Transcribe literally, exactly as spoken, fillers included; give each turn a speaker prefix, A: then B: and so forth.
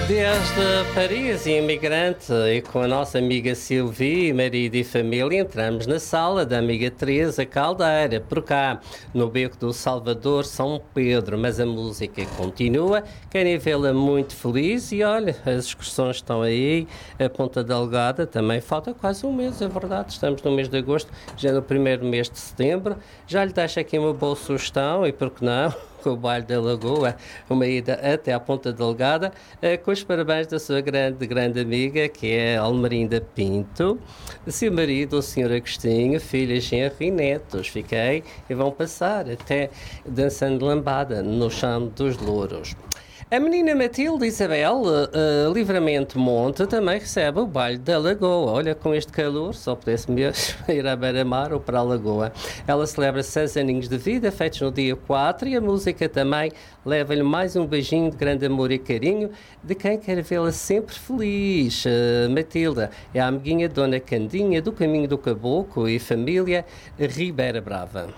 A: Desde Paris, imigrante, e com a nossa amiga Silvia, marido e família, entramos na sala da amiga Teresa Caldeira, por cá, no beco do Salvador, São Pedro. Mas a música continua, querem vê-la muito feliz e olha, as excursões estão aí, a Ponta Delgada também, falta quase um mês, é verdade, estamos no mês de agosto, já no primeiro mês de setembro. Já lhe deixo aqui uma boa sugestão, e por que não? O baile da Lagoa, uma ida até à Ponta Delgada, com os parabéns da sua grande, grande amiga, que é Almerinda Pinto, seu marido, o senhor Agostinho, filhas, genro e netos. Fiquei e vão passar até dançando lambada no chão dos louros. A menina Matilde Isabel, uh, Livramento Monte, também recebe o baile da Lagoa. Olha, com este calor, só pudesse mesmo ir à beira-mar ou para a Lagoa. Ela celebra seis aninhos de vida, feitos no dia quatro, e a música também leva-lhe mais um beijinho de grande amor e carinho de quem quer vê-la sempre feliz. Uh, Matilda é a amiguinha Dona Candinha, do Caminho do Caboclo e família Ribeira Brava.